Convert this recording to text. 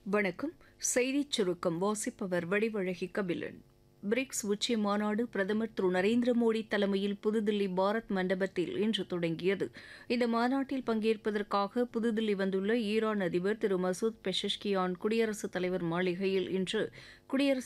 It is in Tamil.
வணக்கம். செய்திச் சுருக்கம் வாசிப்பவர் வடிவழகி கபிலன். பிரிக்ஸ் உச்சி மாநாடு பிரதமர் திரு நரேந்திர மோடி தலைமையில் புதுதில்லி பாரத் மண்டபத்தில் இன்று தொடங்கியது. இந்த மாநாட்டில் பங்கேற்பதற்காக புதுதில்லி வந்துள்ள ஈரான் அதிபர் திரு மசூத் பெஷஷ்கியான் குடியரசுத் தலைவர் மாளிகையில் இன்று குடியரசு